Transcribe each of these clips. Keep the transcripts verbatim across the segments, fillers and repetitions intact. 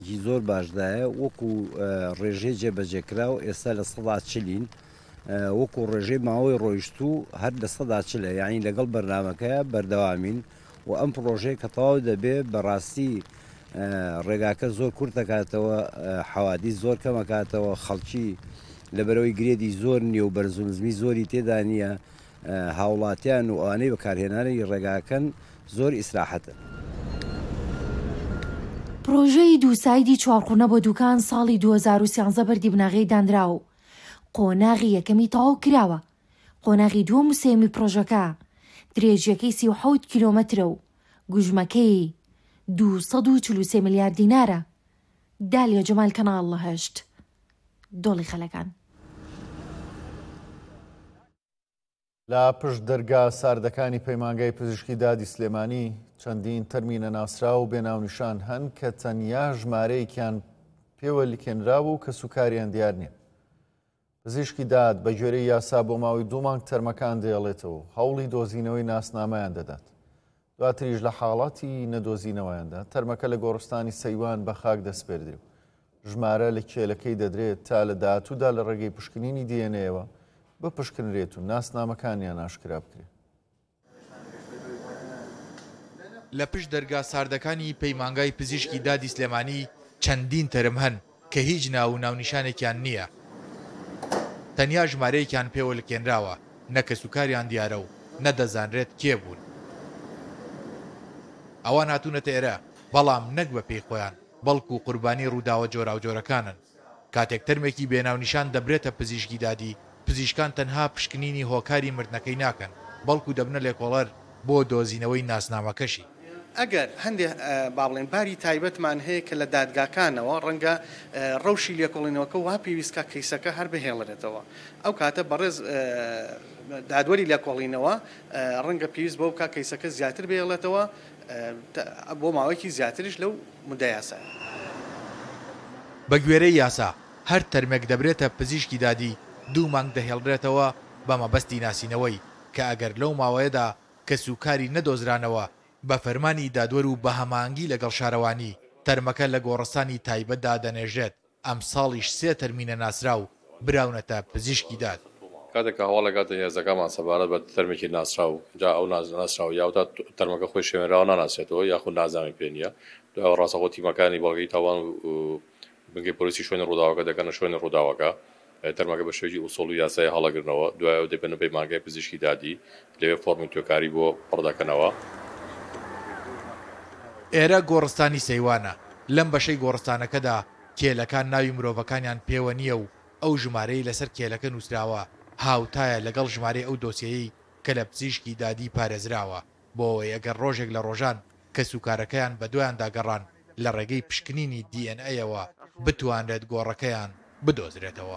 زۆر باشدایە وەکو ڕێژەی جێبەجێکرا و ئێستا لە سەدا چلین وەکو ڕێژەی ماوەی ڕۆیشتوو هەر لە سەدا چلە یعنی لەگەڵ بەرنمەکە بەردەوامین و ئەم پرۆژەیە کە تەواو دەبێ بەڕاستی ڕێگاکە زۆر کورت دەکاتەوە حەوادی زۆر کەمەکاتەوە خەڵکی لەبەرەوەی گرێدی زۆر نییە و بەرزونزمی زۆری تێدا نییە هاوڵاتیان و ئەوانەی بەکارهێنانی ڕێگاکەن زۆر ئیسراحەتە. پرۆژەی دووسایدی چوارخونە بۆ دوکان ساڵی دوو هەزار و سیانزە بەردی بناغی دانرا و قۆناغی یەکەمی تەواو کراوە. قۆناغی دووەم و سێمی پرۆژەکە درێژیەکەی سی و حەوت کیلۆمەترە و گوژمەکەی دوو سەد و چل و سێ ملیار دینارە. دالیا جەمال کەناڵ لە هەشت دۆڵی خەلەکان. لە پشت دەرگا ساردەکانی پەیمانگای پزیشکی دادی سلێمانی چەندین تەرمینە ناسرا و بێناونیشان هەن کە تەنیا ژمارەیەکیان پێوە لیکێنراوە و کە سوکاریان دیار نییە. پزیشکی داد بە گوێرەی یاسا بۆ ماوەی دوو مانگ تەرمەکان دەیەڵێتەوە هەوڵی دۆزینەوەی ناسنامەیان دەدات. دواتریش لە حاڵاتی نەدۆزینەوەیاندا تەرمەکە لە گۆڕستانی سەیوان بە خاک دەسپێردرێ و ژمارە لە کێلەکەی دەدرێت تا لە داهاتوودا لە ڕێگەی پشکنینی دیێنەیەوە بپشکنرێت و ناسنامەکانیان ئاشکرا بکرێت. لە پشت دەرگا ساردەکانی پەیمانگای پزیشکی دادی سلێمانی چەندین تەرم هەن کە هیچ ناو و ناونیشانێکیان نییە. تەنیا ژمارەیەکیان پێوە لکێنراوە نەکە سوکاریان دیارە و نەدەزانرێت کێ بوون. ئەوان هاتوونەتە ئێرە بەڵام نەک بە پێی خۆیان بەڵکو و قوربانی ڕووداوە جۆرا و جۆرەکانن. کاتێک تەرمێکی بێناونیشان دەبرێتە پزیشکی دادی پزیشکان تەنها پشکنینی هۆکاری مردنەکەی ناکەن بەڵکو دەبنە لێکۆڵەر بۆ دۆزینەوەی ناسنامەکەشی. ئەگەر هەندێک باڵێنباری تایبەتمان هەیە کە لە دادگاکانەوە ڕەنگە ڕەوشی لێکۆڵینەوەکە وا پێویستکە کەیسەکە هەر بهێڵێتەوە ئەو کاتە بەڕێز دادوەری لێکۆڵینەوە ڕەنگە پێویست بۆ بکە کەیسەکە زیاتر بهێڵێتەوە بۆ ماوەیەکی زیاتریش لەو مودە یاسا. بە گوێرەی یاسا هەر تەرمێک دەبرێتە پزیشکی دادی دوو مانگ دەهێڵرێتەوە بە مەبەستی ناسینەوەی کە ئەگەر لەو ماوەیەدا کە سوکاری نەدۆزرانەوە بە فەرمانی دادوەر و بە هەمانگی لەگەڵ شارەوانی تەرمەکە لە گۆڕستانی تایبەتدا دەنێژێت. ئەم ساڵیش سێ تەرمینە ناسرا و براونەتە پزیشکی داد. کاتێک کە هەواڵ لەگاتە هێزەکەمان سەبارەت بە تەرمێکی ناسرا و جا ئەو ناسراوە یاوتا تەرمەکە خۆی شوێنراوە ناناسێتەوە یاخود نازانین پێ نییە. دوای ڕاستەخۆ تیمەکانی بەڵگەی تاوان و بنگەی پۆلیسی شوێنی ڕووداوەکە دەکەنە شوێنی ڕووداوەکە تەرمەکە بە شێوەیەکی ئوسوڵ و یاسای هەڵەگرنەوە دوایەوە دەبێنە پەیمانگای پزیشکی دادی لەوێ فۆرمی توێکاری بۆ پڕدەکەنەوە. ئێرە گۆڕستانی سەیوانە. لەم بەشەی گۆڕستانەکەدا کێلەکان ناوی مرۆڤەکانیان پێوە نییە و ئەو ژمارەی لەسەر کێلەکە نووسراوە هاوتایە لەگەڵ ژمارەی ئەو دۆسیەیەی کە لە پزیشکی دادی پارێزراوە بۆ ئەوەی ئەگەر ڕۆژێک لە ڕۆژان کە سوکارەکەیان بە دویان داگەڕان لە ڕێگەی پشکنینی دی ئێن ئەیەوە بتوانرێت گۆڕەکەیان بدۆزرێتەوە.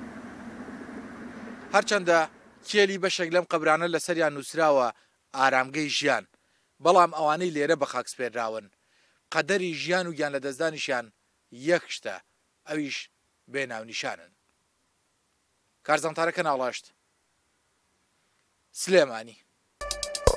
هەرچەندە کێلی بەشێک لەم قەبرانە لەسەریان نووسراوە ئارامگەی ژیان بەڵام ئەوانەی لێرە بە خاکسپێراون قەدەری ژیان و گیان لە دەستدانیشیان یەک شتە ئەویش بێناونیشانن. کارزانتارەکە ناڵاشت سلێمانی.